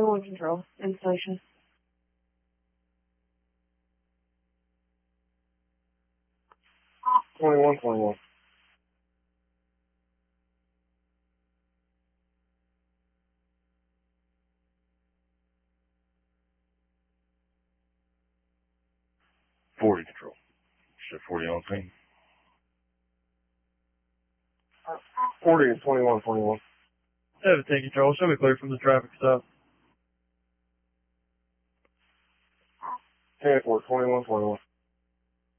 21 control, in station. Twenty-one. 40 control. Shift 40 on scene. 40 and 21. 17 control, show me clear from the traffic stop. 10-4, 21.